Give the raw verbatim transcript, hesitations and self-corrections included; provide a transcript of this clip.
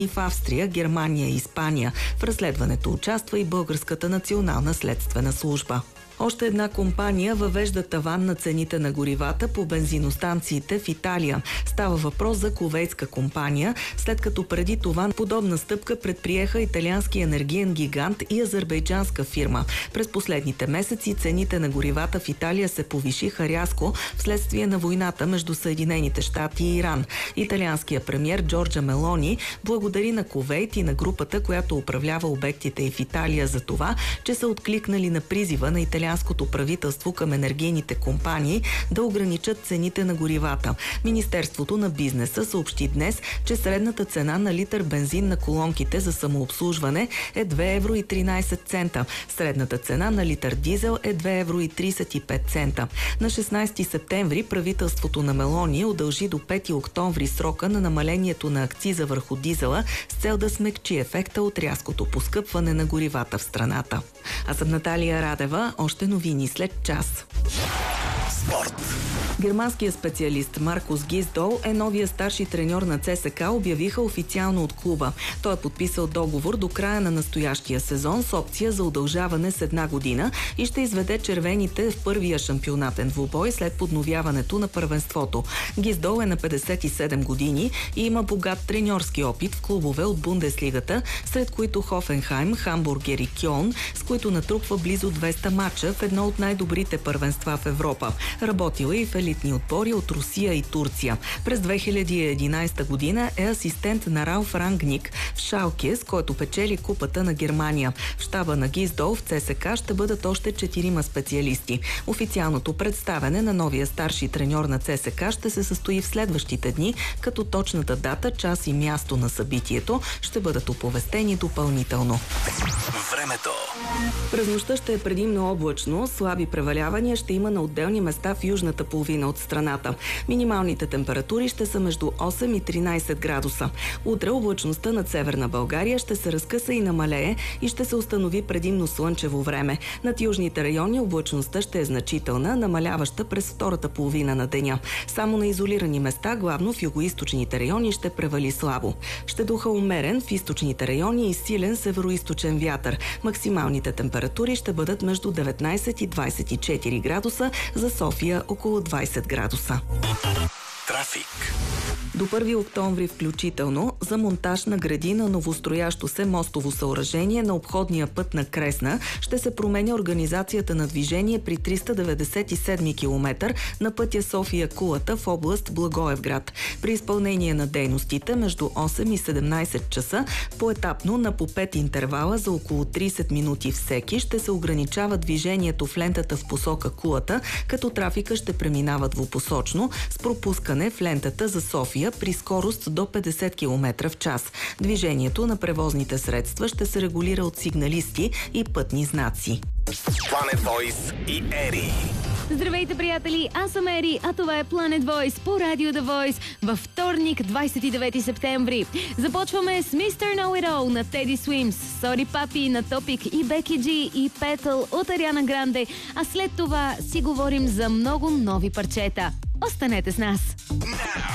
и в Австрия, Германия и Испания. В разследването участва и Българската национална следствена служба. Още една компания въвежда таван на цените на горивата по бензиностанциите в Италия. Става въпрос за кувейтска компания, след като преди това подобна стъпка предприеха италиански енергиен гигант и азербайджанска фирма. През последните месеци цените на горивата в Италия се повишиха рязко вследствие на войната между Съединените щати и Иран. Италианският премиер Джорджа Мелони благодари на Кувейт и на групата, която управлява обектите и в Италия за това, че са откликнали на призива на италианското правителство към енергийните компании да ограничат цените на горивата. Министерството на бизнеса съобщи днес, че средната цена на литър бензин на колонките за самообслужване е две евро и тринайсет цента. Средната цена на литър дизел е две евро и трийсет и пет цента. На шестнайсети септември правителството на Мелони удължи до пети октомври срока на намалението на акциза върху дизела с цел да смекчи ефекта от рязкото поскъпване на горивата в страната. Аз съм Наталия Радева. Още новини след час. Спорт. Германският специалист Маркус Гисдол е новия старши треньор на ЦСКА, обявиха официално от клуба. Той е подписал договор до края на настоящия сезон с опция за удължаване с една година и ще изведе червените в първия шампионатен двубой след подновяването на първенството. Гисдол е на петдесет и седем години и има богат треньорски опит в клубове от Бундеслигата, сред които Хофенхайм, Хамбургер и Кьолн, с които натрупва близо двеста мача в едно от най-добрите първенства в Европа. Работил е и в елитни отбори от Русия и Турция. През две хиляди и единайсета година е асистент на Ралф Рангник в Шалке, с който печели купата на Германия. В щаба на Гисдол в ЦСКА ще бъдат още четирима специалисти. Официалното представяне на новия старши треньор на ЦСКА ще се състои в следващите дни, като точната дата, час и място на събитието ще бъдат оповестени допълнително. Времето. През нощта ще е предимно облачно, слаби превалявания ще има на отделни места в южната половина от страната. Минималните температури ще са между осем и тринайсет градуса. Утре облачността над северна България ще се разкъса и намалее и ще се установи предимно слънчево време. Над южните райони облачността ще е значителна, намаляваща през втората половина на деня. Само на изолирани места, главно в югоизточните райони, ще превали слабо. Ще духа умерен в източните райони и силен североизточен вятър. Максималните температури ще бъдат между деветнайсет и двайсет и четири градуса, за София около двайсет градуса. Трафик. До първи октомври включително за монтаж на градина новостроящо се мостово съоръжение на обходния път на Кресна ще се променя организацията на движение при триста деветдесет и седми километър на пътя София-Кулата в област Благоевград. При изпълнение на дейностите между осем и седемнайсет часа поетапно на по пет интервала за около трийсет минути всеки ще се ограничава движението в лентата в посока Кулата, като трафика ще преминава двупосочно с пропускане в лентата за София при скорост до петдесет километра в час. Движението на превозните средства ще се регулира от сигналисти и пътни знаци. Planet Voice и Ери. Здравейте, приятели! Аз съм Ери, а това е Planet Voice по Радио The Voice във вторник, двайсет и девети септември. Започваме с мистер Know It All на Teddy Swims, Sorry Papi на Topic и Becky G и Petal от Ариана Гранде, а след това си говорим за много нови парчета. Останете с нас! Now.